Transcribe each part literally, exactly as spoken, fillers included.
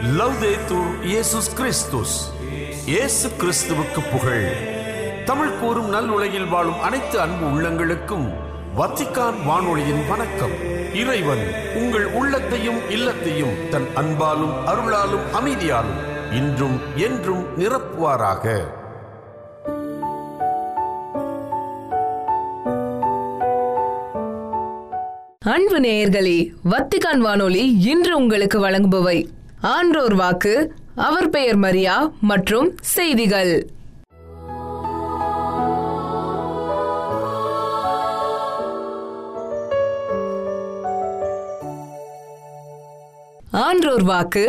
லவ்தேத்தூர் இயேசுஸ் கிறிஸ்துஸ். இயேசு கிறிஸ்துவுக்கு புகழ். தமிழ் கூறும் நல் உலகில் வாழும் அனைத்து அன்பு உள்ளங்களுக்கும் வத்திக்கான் வானொலியின் வணக்கம். இறைவன் உங்கள் உள்ளத்தையும் இல்லத்தையும் தன் அன்பாலும் அருளாலும் அமைதியாலும் இன்றும் என்றும் நிரப்புவாராக. அன்பு நேயர்களே, வத்திக்கான் வானொலி இன்று உங்களுக்கு வழங்குபவை ஆன்றோர் வாக்கு, அவர் பெயர் மரியா மற்றும் செய்திகள். ஆன்றோர் வாக்கு.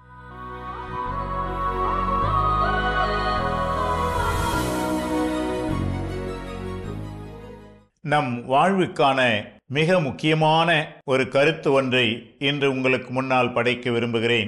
நம் வாழ்வுக்கான மிக முக்கியமான ஒரு கருத்து ஒன்றை இன்று உங்களுக்கு முன்னால் படைக்க விரும்புகிறேன்.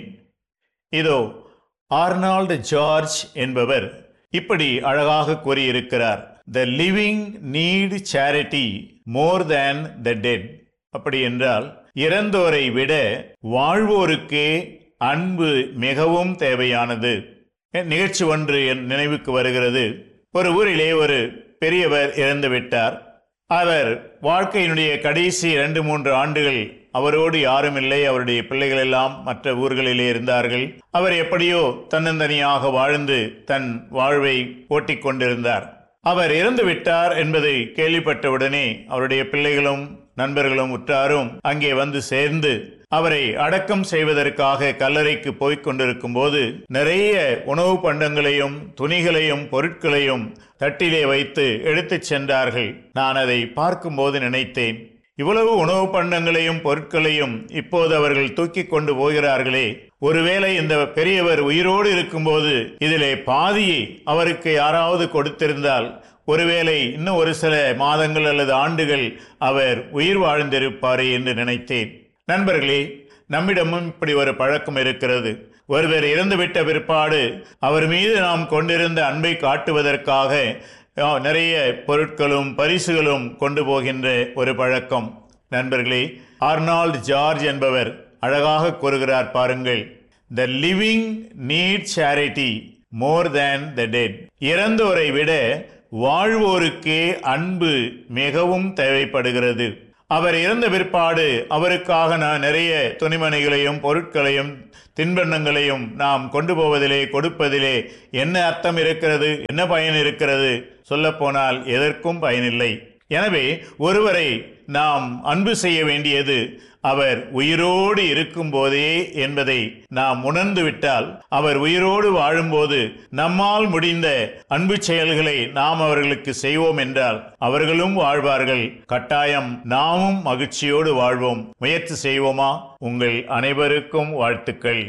இதோ ஆர்னால்டு ஜார்ஜ் என்பவர் இப்படி அழகாக கூறியிருக்கிறார்: The living need charity more than the dead. அப்படி என்றால் இறந்தோரை விட வாழ்வோருக்கே அன்பு மிகவும் தேவையானது. நிகழ்ச்சி ஒன்று என் நினைவுக்கு வருகிறது. ஒரு ஊரிலே ஒரு பெரியவர் இறந்து விட்டார். அவர் வாழ்க்கையினுடைய கடைசி இரண்டு மூன்று ஆண்டுகள் அவரோடு யாரும் இல்லை. அவருடைய பிள்ளைகள் எல்லாம் மற்ற ஊர்களிலே இருந்தார்கள். அவர் எப்படியோ தன்னந்தனியாக வாழ்ந்து தன் வாழ்வை ஓட்டிக் கொண்டிருந்தார். அவர் இறந்து விட்டார் என்பதை கேள்விப்பட்டவுடனே அவருடைய பிள்ளைகளும் நண்பர்களும் உற்றாரும் அங்கே வந்து சேர்ந்து அவரை அடக்கம் செய்வதற்காக கல்லறைக்கு போய்க் கொண்டிருக்கும் போது நிறைய உணவு பண்டங்களையும் துணிகளையும் பொருட்களையும் தட்டிலே வைத்து எடுத்துச் சென்றார்கள். நான் அதை பார்க்கும்போது நினைத்தேன், இவ்வளவு உணவு பண்டங்களையும் பொருட்களையும் இப்போது அவர்கள் தூக்கி கொண்டு போகிறார்களே, ஒருவேளை இந்த பெரியவர் உயிரோடு இருக்கும்போது இதிலே பாதியை அவருக்கு யாராவது கொடுத்திருந்தால் ஒருவேளை இன்னும் ஒரு சில மாதங்கள் அல்லது ஆண்டுகள் அவர் உயிர் வாழ்ந்திருப்பாரே என்று நினைத்தேன். நண்பர்களே, நம்மிடமும் இப்படி ஒரு பழக்கம் இருக்கிறது. ஒருவர் இறந்துவிட்ட பிற்பாடு அவர் மீது நாம் கொண்டிருந்த அன்பை காட்டுவதற்காக நிறைய பொருட்களும் பரிசுகளும் கொண்டு போகின்ற ஒரு பழக்கம். நண்பர்களே, ஆர்னால்டு ஜார்ஜ் என்பவர் அழகாக கூறுகிறார் பாருங்கள்: The living need charity more than the dead. இறந்தோரை விட வாழ்வோருக்கே அன்பு மிகவும் தேவைப்படுகிறது. அவர் இறந்த பிற்பாடு அவருக்காக நான் நிறைய துணிமணிகளையும் பொருட்களையும் தின்பண்டங்களையும் நாம் கொண்டு போவதிலே கொடுப்பதிலே என்ன அர்த்தம் இருக்கிறது, என்ன பயன் இருக்கிறது? சொல்ல போனால் எதற்கும் பயனில்லை. எனவே ஒருவரை நாம் அன்பு செய்ய வேண்டியது அவர் உயிரோடு இருக்கும் போதே என்பதை நாம் உணர்ந்து விட்டால், அவர் உயிரோடு வாழும்போது நம்மால் முடிந்த அன்பு செயல்களை நாம் அவர்களுக்கு செய்வோம் என்றால் அவர்களும் வாழ்வார்கள். கட்டாயம் நாமும் மகிழ்ச்சியோடு வாழ்வோம். முயற்சி செய்வோமா? உங்கள் அனைவருக்கும் வாழ்த்துக்கள்.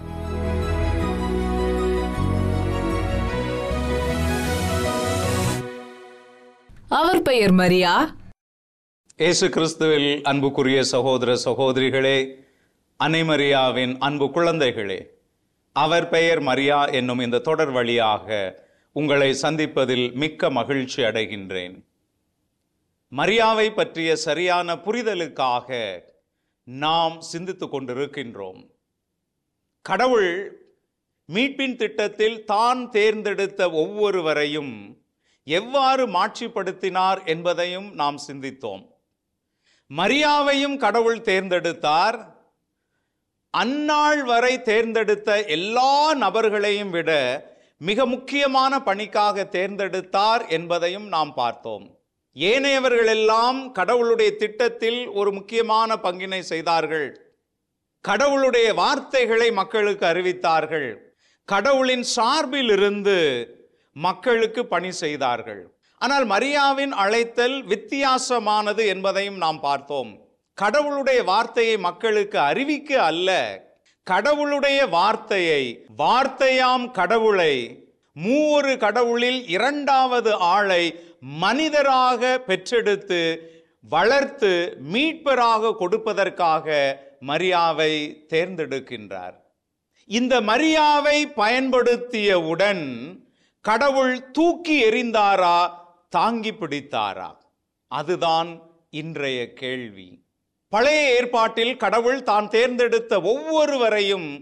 அவர் பெயர் மரியா. இயேசு கிறிஸ்துவில் அன்புக்குரிய சகோதர சகோதரிகளே, அன்னை மரியாவின் அன்பு குழந்தைகளே, அவர் பெயர் மரியா என்னும் இந்த தொடர் வழியாக உங்களை சந்திப்பதில் மிக்க மகிழ்ச்சி அடைகின்றேன். மரியாவை பற்றிய சரியான புரிதலுக்காக நாம் சிந்தித்து கொண்டிருக்கின்றோம். கடவுள் மீட்பின் திட்டத்தில் தான் தேர்ந்தெடுத்த ஒவ்வொருவரையும் எவ்வாறு மாட்சிப்படுத்தினார் என்பதையும் நாம் சிந்தித்தோம். மரியாவையும் கடவுள் தேர்ந்தெடுத்தார். அந்நாள் வரை தேர்ந்தெடுத்த எல்லா நபர்களையும் விட மிக முக்கியமான பணிக்காக தேர்ந்தெடுத்தார் என்பதையும் நாம் பார்த்தோம். ஏனையவர்கள் எல்லாம் கடவுளுடைய திட்டத்தில் ஒரு முக்கியமான பங்கினை செய்தார்கள். கடவுளுடைய வார்த்தைகளை மக்களுக்கு அறிவித்தார்கள். கடவுளின் சார்பில் இருந்து மக்களுக்கு பணி செய்தார்கள். ஆனால் மரியாவின் அழைத்தல் வித்தியாசமானது என்பதையும் நாம் பார்த்தோம். கடவுளுடைய வார்த்தையை மக்களுக்கு அறிவிக்க அல்ல, கடவுளுடைய வார்த்தையை, வார்த்தையாம் கடவுளை, மூவொரு கடவுளில் இரண்டாவது ஆளை மனிதராக பெற்றெடுத்து வளர்த்து மீட்பராக கொடுப்பதற்காக மரியாவை தேர்ந்தெடுக்கின்றார். இந்த மரியாவை பயன்படுத்தியவுடன் கடவுள் தூக்கி எறிந்தாரா, தாங்கி பிடித்தாரா? அதுதான் இன்றைய கேள்வி. பழைய ஏற்பாட்டில் கடவுள் தான் தேர்ந்தெடுத்த ஒவ்வொருவரையும்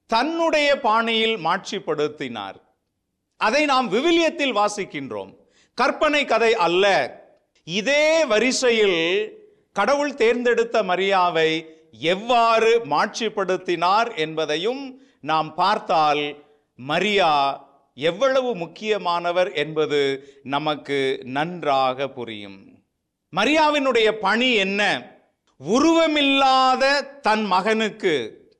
தன்னுடைய பாணியில் மாட்சிப்படுத்தினார். அதை நாம் விவிலியத்தில் வாசிக்கின்றோம். கற்பனை கதை அல்ல. இதே வரிசையில் கடவுள் தேர்ந்தெடுத்த மரியாவை எவ்வாறு மாட்சிப்படுத்தினார் என்பதையும் நாம் பார்த்தால் மரியா எவ்வளவு முக்கியமானவர் என்பது நமக்கு நன்றாக புரியும். மரியாவினுடைய பணி என்ன? உருவமில்லாத தன் மகனுக்கு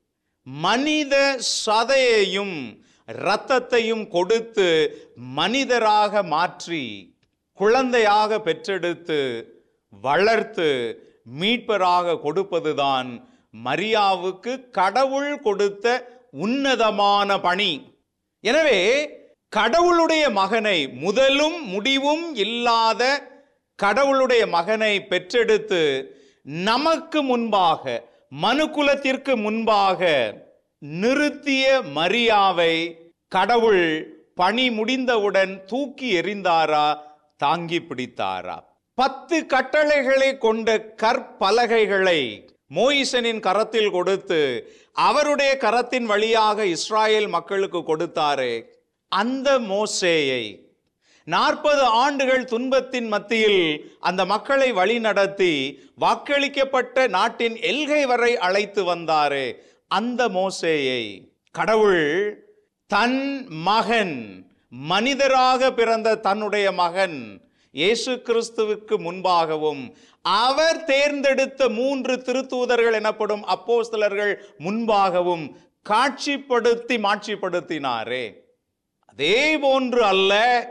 மனித சதையையும் இரத்தத்தையும் கொடுத்து மனிதராக மாற்றி குழந்தையாக பெற்றெடுத்து வளர்த்து மீட்பராக கொடுப்பதுதான் மரியாவுக்கு கடவுள் கொடுத்த உன்னதமான பணி. எனவே கடவுளுடைய மகனை, முதலும் முடிவும் இல்லாத கடவுளுடைய மகனை பெற்றெடுத்து நமக்கு முன்பாக, மனுக்குலத்திற்கு முன்பாக நிறுத்திய மரியாவை கடவுள் பணி முடிந்தவுடன் தூக்கி எறிந்தாரா, தாங்கி பிடித்தாரா? பத்து கட்டளைகளை கொண்ட கற்பலகைகளை மோயிசனின் கரத்தில் கொடுத்து அவருடைய கரத்தின் வழியாக இஸ்ராயேல் மக்களுக்கு கொடுத்தாரே, அந்த மோசேயை நாற்பது ஆண்டுகள் துன்பத்தின் மத்தியில் அந்த மக்களை வழி நடத்தி வாக்களிக்கப்பட்ட நாட்டின் எல்கை வரை அழைத்து வந்தாரே, அந்த மோசேயை கடவுள் தன் மகன், மனிதராக பிறந்த தன்னுடைய மகன் இயேசு கிறிஸ்துவுக்கு முன்பாகவும் அவர் தேர்ந்தெடுத்த மூன்று திருத்தூதர்கள் எனப்படும் அப்போஸ்தலர்கள் முன்பாகவும் காட்சிப்படுத்தி மாட்சிப்படுத்தினாரே. அதே போன்று அல்ல,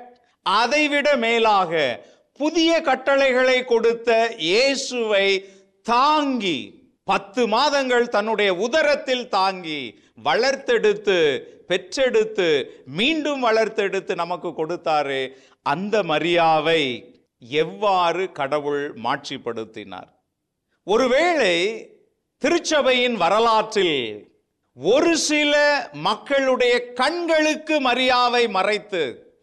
அதைவிட மேலாக புதிய கட்டளைகளை கொடுத்த இயேசுவை தாங்கி பத்து மாதங்கள் தன்னுடைய உதரத்தில் தாங்கி வளர்த்தெடுத்து பெற்றெடுத்து மீண்டும் வளர்த்தெடுத்து நமக்கு கொடுத்தாரு. அந்த மரியாவை எவ்வாறு கடவுள் மாட்சிப்படுத்தினார்? ஒருவேளை திருச்சபையின் வரலாற்றில் ஒரு சில மக்களுடைய கண்களுக்கு மரியாவை மறைத்து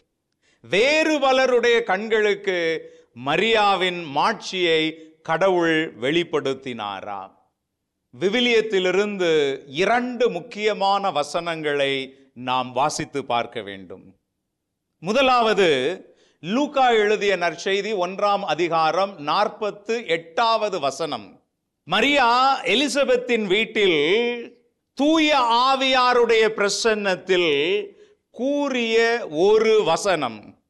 வேறு பலருடைய கண்களுக்கு மரியாவின் மாட்சியை கடவுள் வெளிப்படுத்தினாரா? விவிலியத்திலிருந்து இரண்டு முக்கியமான வசனங்களை நாம் வாசித்து பார்க்க வேண்டும். முதலாவது லூக்கா எழுதிய நற்செய்தி ஒன்றாம் அதிகாரம் நாற்பத்து எட்டாவது வசனம். மரியா எலிசபெத்தின் வீட்டில் தூய ஆவியாருடைய பிரசன்னத்தில் கூறிய ஒரு வசனம்.